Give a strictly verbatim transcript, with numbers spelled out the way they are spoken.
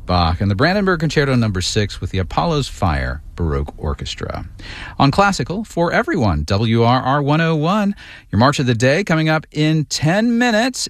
Bach and the Brandenburg Concerto number six with the Apollo's Fire Baroque Orchestra. On Classical, for everyone, W R R one oh one. Your March of the Day coming up in ten minutes.